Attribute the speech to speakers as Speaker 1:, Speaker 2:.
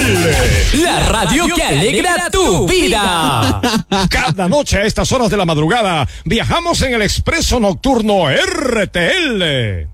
Speaker 1: RTL, la radio que alegra tu vida. Cada noche a estas horas de la madrugada viajamos en el expreso nocturno RTL.